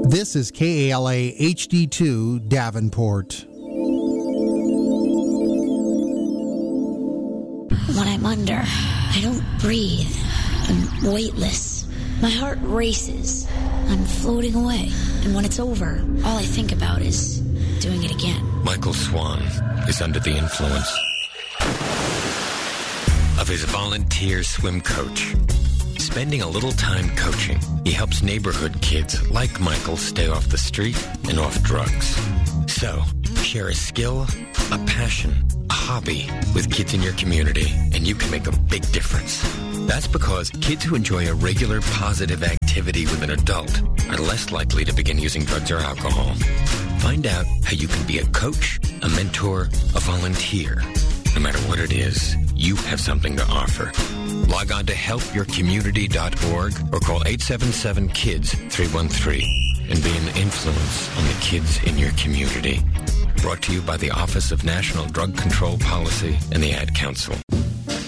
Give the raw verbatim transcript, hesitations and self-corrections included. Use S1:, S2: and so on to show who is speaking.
S1: This is K A L A H D two Davenport.
S2: When I'm under, I don't breathe. I'm weightless. My heart races. I'm floating away. And when it's over, all I think about is doing it again.
S3: Michael Swan is under the influence of his volunteer swim coach. Spending a little time coaching, he helps neighborhood kids like Michael stay off the street and off drugs. So, share a skill, a passion, a hobby with kids in your community, and you can make a big difference. That's because kids who enjoy a regular positive activity with an adult are less likely to begin using drugs or alcohol. Find out how you can be a coach, a mentor, a volunteer. No matter what it is, you have something to offer. Log on to help your community dot org or call eight seven seven KIDS three one three and be an influence on the kids in your community. Brought to you by the Office of National Drug Control Policy and the Ad Council.